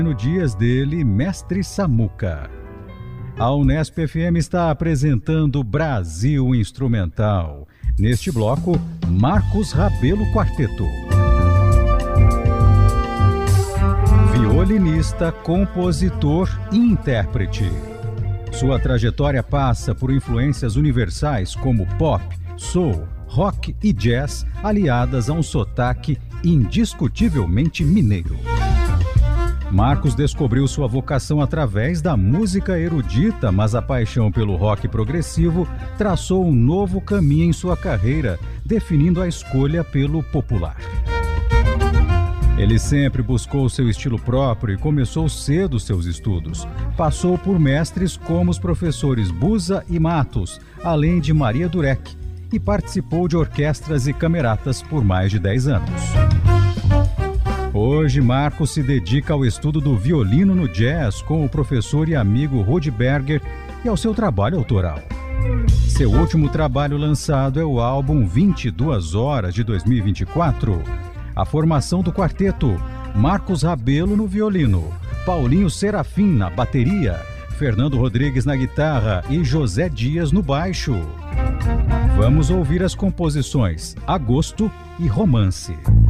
No Dias dele, Mestre Samuca. A Unesp FM está apresentando Brasil Instrumental. Neste bloco, Marcos Rabelo Quarteto. Violinista, compositor e intérprete. Sua trajetória passa por influências universais como pop, soul, rock e jazz, aliadas a um sotaque indiscutivelmente mineiro. Marcos descobriu sua vocação através da música erudita, mas a paixão pelo rock progressivo traçou um novo caminho em sua carreira, definindo a escolha pelo popular. Ele sempre buscou seu estilo próprio e começou cedo seus estudos. Passou por mestres como os professores Busa e Matos, além de Maria Durek, e participou de orquestras e cameratas por mais de 10 anos. Hoje, Marcos se dedica ao estudo do violino no jazz com o professor e amigo Rudy Berger e ao seu trabalho autoral. Seu último trabalho lançado é o álbum 22 Horas de 2024. A formação do quarteto: Marcos Rabelo no violino, Paulinho Serafim na bateria, Fernando Rodrigues na guitarra e José Dias no baixo. Vamos ouvir as composições Agosto e Romance.